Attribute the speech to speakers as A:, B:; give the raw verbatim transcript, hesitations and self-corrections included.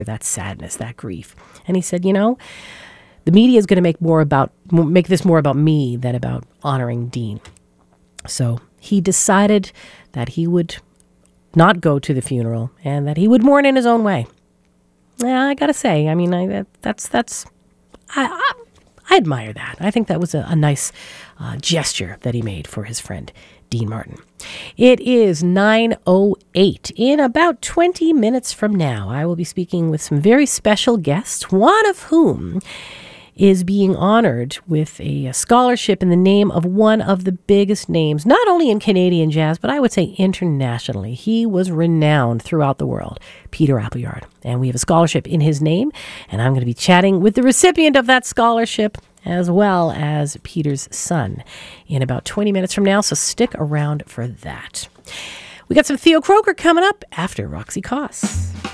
A: that sadness, that grief. And he said, you know, the media is going to make more about make this more about me than about honoring Dean. So he decided that he would not go to the funeral and that he would mourn in his own way. Yeah, I gotta say, I mean, I, that, that's that's I, I I admire that. I think that was a, a nice uh, gesture that he made for his friend Dean Martin. It is nine oh eight. In about twenty minutes from now, I will be speaking with some very special guests, one of whom is being honored with a, a scholarship in the name of one of the biggest names, not only in Canadian jazz, but I would say internationally. He was renowned throughout the world, Peter Appleyard. And we have a scholarship in his name, and I'm going to be chatting with the recipient of that scholarship, as well as Peter's son, in about twenty minutes from now, so stick around for that. We got some Theo Croker coming up after Roxy Koss.